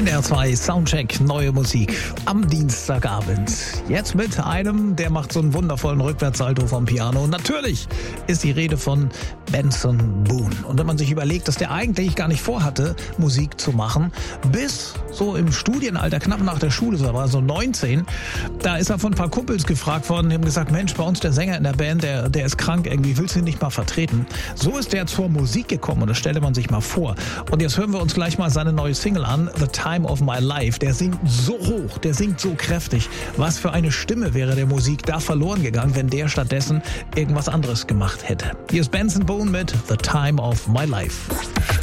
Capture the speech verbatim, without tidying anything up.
N D R zwei Soundcheck, neue Musik am Dienstagabend. Jetzt mit einem, der macht so einen wundervollen Rückwärtssalto vom Piano. Und natürlich ist die Rede von Benson Boone. Und wenn man sich überlegt, dass der eigentlich gar nicht vorhatte, Musik zu machen, bis so im Studienalter, knapp nach der Schule, so war so neunzehn, da ist er von ein paar Kumpels gefragt worden, die haben gesagt, Mensch, bei uns der Sänger in der Band, der, der ist krank irgendwie, willst du ihn nicht mal vertreten? So ist der zur Musik gekommen und das stelle man sich mal vor. Und jetzt hören wir uns gleich mal seine neue Single an, The Time of My Life. Der singt so hoch, der singt so kräftig. Was für eine Stimme wäre der Musik da verloren gegangen, wenn der stattdessen irgendwas anderes gemacht hätte. Hier ist Benson Boone mit The Time of My Life.